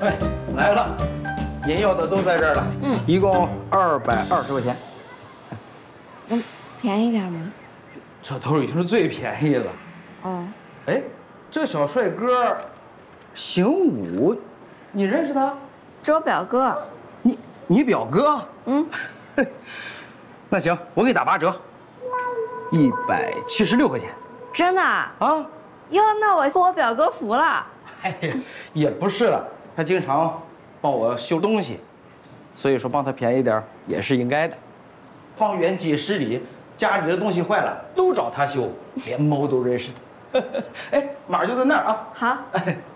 哎，来了，您要的都在这儿了。一共220块钱。 便宜点吗？ 这都已经是最便宜了。 哦， 哎，这小帅哥，姓武，你认识他？ 这我表哥。 你表哥？那行，我给你打8折，176块钱。 真的啊？ 啊？ 哟，那我托我表哥福了。 哎呀，也不是了，他经常帮我修东西，所以说帮他便宜点也是应该的。方圆几十里，家里的东西坏了都找他修，连猫都认识他。哎，马儿就在那儿啊。 好。 哎，